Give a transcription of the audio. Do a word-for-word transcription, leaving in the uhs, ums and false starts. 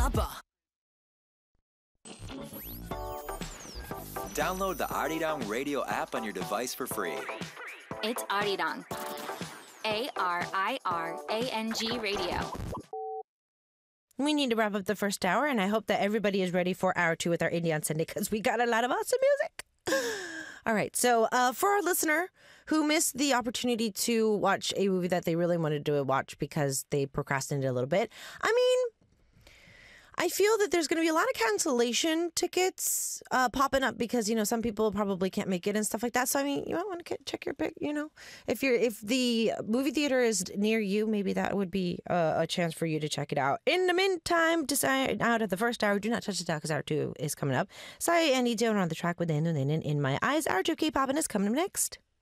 봐. Download the Arirang Radio app on your device for free. It's Arirang. A R I R A N G Radio. We need to wrap up the first hour, and I hope that everybody is ready for hour two with our Indie on Sunday because we got a lot of awesome music. All right, so uh, for our listener who missed the opportunity to watch a movie that they really wanted to watch because they procrastinated a little bit, I mean, I feel that there's going to be a lot of cancellation tickets uh, popping up because, you know, some people probably can't make it and stuff like that. So, I mean, you might want to check your pick, you know. If you're if the movie theater is near you, maybe that would be a, a chance for you to check it out. In the meantime, decide out of the first hour, do not touch the dial because hour two is coming up. Sai and E J are on the track with Endo Nanan in My Eyes. Hour two K-Poppin' is coming up next.